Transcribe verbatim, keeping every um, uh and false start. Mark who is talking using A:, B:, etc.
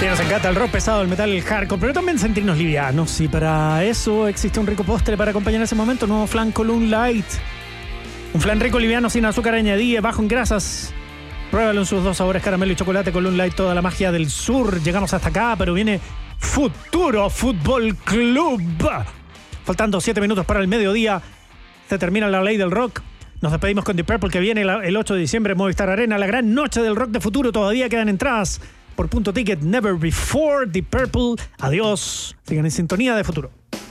A: Sí, nos encanta el rock pesado, el metal, el hardcore, pero también sentirnos livianos. Y para eso existe un rico postre para acompañar ese momento. Nuevo flan Column Light. Un flan rico, liviano, sin azúcar añadida, bajo en grasas. Pruébalo en sus dos sabores, caramelo y chocolate. Column Light, toda la magia del sur. Llegamos hasta acá, pero viene Futuro Fútbol Club. Faltando siete minutos para el mediodía. Se termina la ley del rock. Nos despedimos con Deep Purple, que viene el ocho de diciembre en Movistar Arena. La gran noche del rock de futuro. Todavía quedan entradas por Punto Ticket. Never Before, Deep Purple. Adiós. Sigan en sintonía de Futuro.